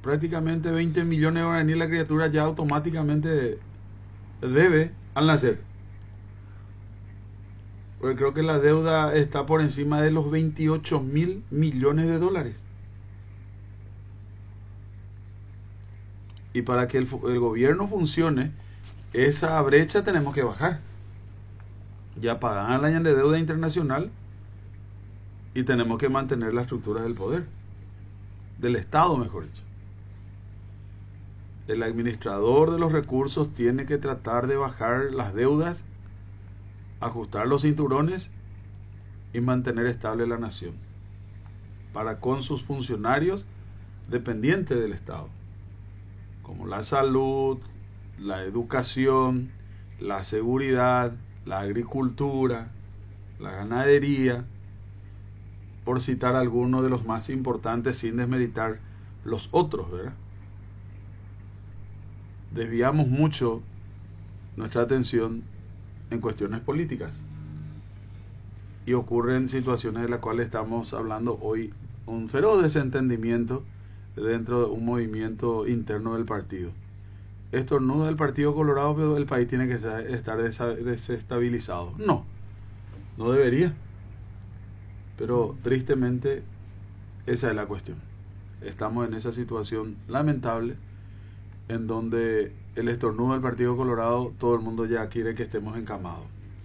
prácticamente 20 millones de guaraníes, la criatura ya automáticamente debe al nacer. Porque creo que la deuda está por encima de los 28.000 millones de dólares. Y para que el gobierno funcione, esa brecha tenemos que bajar. Ya pagan al año de deuda internacional y tenemos que mantener la estructura del poder, del Estado, mejor dicho. El administrador de los recursos tiene que tratar de bajar las deudas, ajustar los cinturones y mantener estable la nación, para con sus funcionarios dependientes del Estado, como la salud, la educación, la seguridad, la agricultura, la ganadería, por citar algunos de los más importantes sin desmeritar los otros, ¿verdad? Desviamos mucho nuestra atención en cuestiones políticas y ocurren situaciones de las cuales estamos hablando hoy, un feroz desentendimiento dentro de un movimiento interno del partido. Estornuda el Partido Colorado, pero el país tiene que estar desestabilizado. No debería, pero tristemente esa es la cuestión. Estamos en esa situación lamentable en donde el estornudo del Partido Colorado, todo el mundo ya quiere que estemos encamados.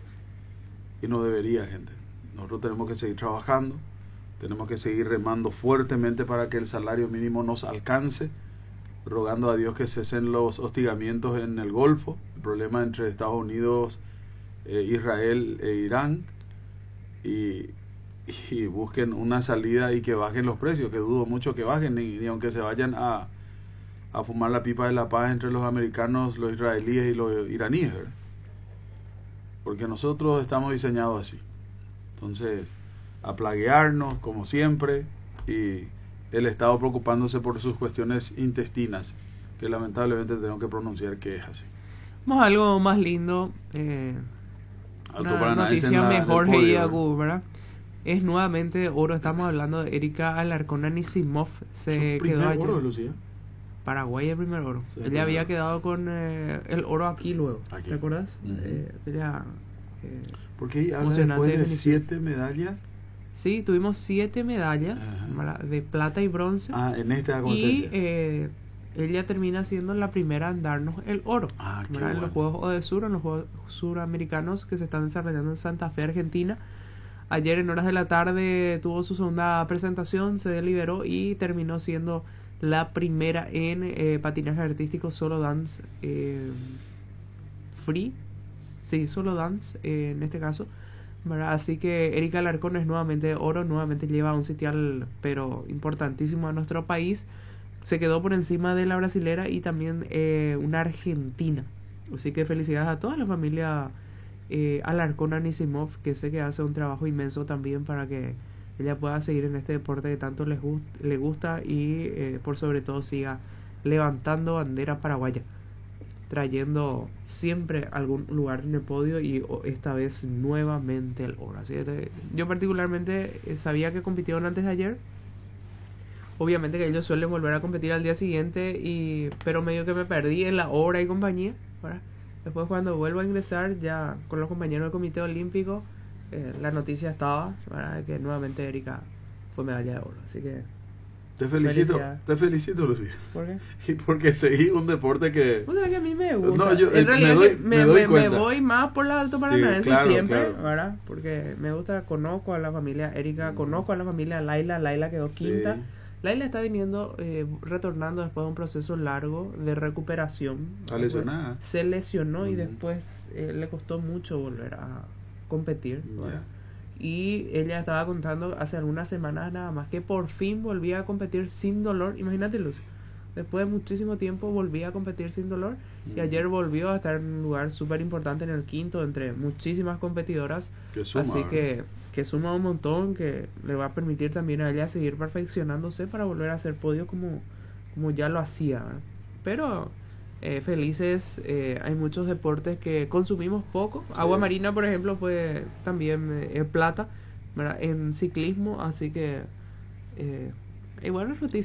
Y no debería, gente. Nosotros tenemos que seguir trabajando, tenemos que seguir remando fuertemente para que el salario mínimo nos alcance, rogando a Dios que cesen los hostigamientos en el Golfo, el problema entre Estados Unidos, Israel e Irán, y busquen una salida y que bajen los precios, que dudo mucho que bajen, ni aunque se vayan a fumar la pipa de la paz entre los americanos, los israelíes y los iraníes, ¿verdad? Porque nosotros estamos diseñados así. Entonces, a plaguearnos como siempre, y el Estado preocupándose por sus cuestiones intestinas, que lamentablemente tengo que pronunciar que es así. Vamos a algo más lindo, una noticia mejor, ¿verdad? Es nuevamente oro. Estamos hablando de Erika Alarcón Anisimov. Se quedó ayer. Oro, Lucía. Paraguay el primer oro. Sí, ella había quedado con el oro aquí luego. ¿Te acuerdas? Ella, porque ella habla después de 7 medallas. Sí, tuvimos 7 medallas de plata y bronce. En esta competencia. Y ella termina siendo la primera en darnos el oro. Bueno. En los Juegos ODESUR, en los Juegos Suramericanos que se están desarrollando en Santa Fe, Argentina. Ayer en horas de la tarde tuvo su segunda presentación, se deliberó y terminó siendo la primera en patinaje artístico solo dance free. Sí, solo dance en este caso, ¿verdad? Así que Erika Alarcón es nuevamente oro, nuevamente lleva un sitial pero importantísimo a nuestro país. Se quedó por encima de la brasilera y también una argentina. Así que felicidades a toda la familia Alarcón Anisimov, que sé que hace un trabajo inmenso también para que ella pueda seguir en este deporte que tanto le gusta y por sobre todo siga levantando bandera paraguaya, trayendo siempre algún lugar en el podio y esta vez nuevamente el oro. Así que yo particularmente sabía que compitieron antes de ayer. Obviamente que ellos suelen volver a competir al día siguiente, pero medio que me perdí en la hora y compañía, ¿verdad? Después cuando vuelvo a ingresar ya con los compañeros del Comité Olímpico, la noticia estaba, ¿verdad?, que nuevamente Erika fue medalla de oro. Así que te felicito, Lucía. ¿Por qué? Y porque seguí un deporte que... O sea, que a mí me gusta. No, yo en realidad me voy más por la Alto Paranaense, sí, claro, siempre, claro. ¿verdad? Porque me gusta, conozco a la familia Erika, conozco a la familia Laila quedó quinta. Sí. Laila está viniendo, retornando después de un proceso largo de recuperación. Está lesionada. Se lesionó y después le costó mucho volver a competir. Yeah. Y ella estaba contando hace algunas semanas nada más que por fin volvía a competir sin dolor. Imagínate, Luz, después de muchísimo tiempo volvía a competir sin dolor. Y ayer volvió a estar en un lugar súper importante en el quinto entre muchísimas competidoras. Que suma, así que suma un montón, que le va a permitir también a ella seguir perfeccionándose para volver a hacer podio como ya lo hacía, ¿verdad? Pero felices, hay muchos deportes que consumimos poco. Sí. Agua marina, por ejemplo, fue también plata, ¿verdad?, en ciclismo, así que igual es noticia.